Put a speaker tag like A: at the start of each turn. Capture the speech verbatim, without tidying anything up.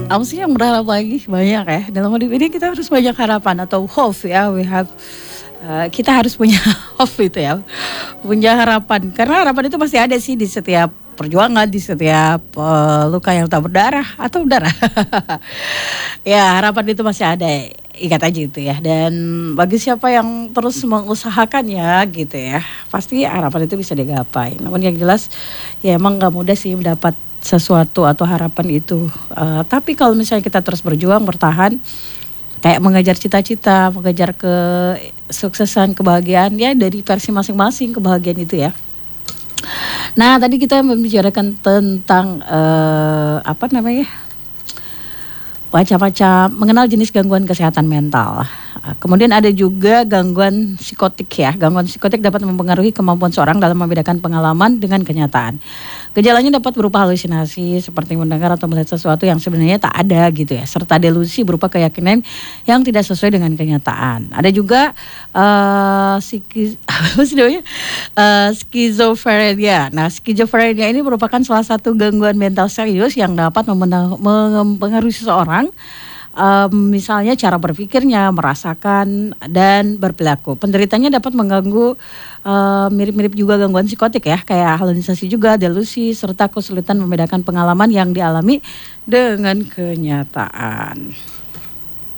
A: Apa sih yang berharap lagi? Banyak ya. Dalam hidup ini kita harus banyak harapan atau hope ya. We have uh, kita harus punya hope itu ya. Punya harapan. Karena harapan itu pasti ada sih di setiap perjuangan, di setiap uh, luka yang tak berdarah atau berdarah. Ya, harapan itu masih ada. Ingat aja itu ya. Dan bagi siapa yang terus mengusahakannya gitu ya, pasti harapan itu bisa digapai. Namun yang jelas ya emang gak mudah sih mendapat sesuatu atau harapan itu. Uh, tapi kalau misalnya kita terus berjuang, bertahan, kayak mengejar cita-cita, mengejar kesuksesan, kebahagiaan ya dari versi masing-masing kebahagiaan itu ya. Nah tadi kita membicarakan tentang uh, apa namanya, macam-macam mengenal jenis gangguan kesehatan mental. Kemudian ada juga gangguan psikotik ya. Gangguan psikotik dapat mempengaruhi kemampuan seorang dalam membedakan pengalaman dengan kenyataan. Gejalanya dapat berupa halusinasi seperti mendengar atau melihat sesuatu yang sebenarnya tak ada gitu ya. Serta delusi berupa keyakinan yang tidak sesuai dengan kenyataan. Ada juga uh, psikis, apa sih namanya? Uh, skizofrenia. Nah, skizofrenia ini merupakan salah satu gangguan mental serius yang dapat mempengaruhi seseorang. Um, misalnya cara berpikirnya, merasakan dan berperilaku. Penderitanya dapat mengganggu uh, mirip-mirip juga gangguan psikotik ya, kayak halusinasi juga, delusi, serta kesulitan membedakan pengalaman yang dialami dengan kenyataan.